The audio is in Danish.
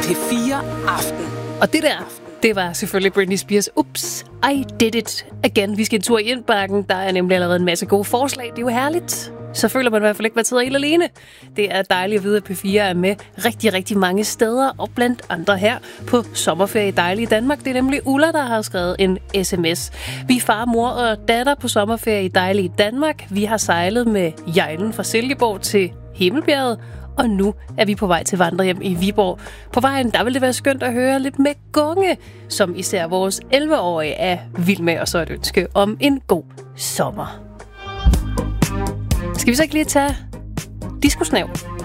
P4 Aften. Og det var selvfølgelig Britney Spears. Ups, I did it again. Vi skal en tur i indbakken. Der er nemlig allerede en masse gode forslag. Det er jo herligt. Så føler man i hvert fald ikke, at man sidder helt alene. Det er dejligt at vide, at P4 er med rigtig, rigtig mange steder, og blandt andre her på sommerferie i dejlige Danmark. Det er nemlig Ulla, der har skrevet en sms. Vi er far, mor og datter på sommerferie i dejlige Danmark. Vi har sejlet med Jejlen fra Silkeborg til Himmelbjerget, og nu er vi på vej til vandrehjem i Viborg. På vejen, der vil det være skønt at høre lidt med Gunge, som især vores 11-årige er vild med, og så et ønske om en god sommer. Skal vi så ikke lige tage Disco Snav?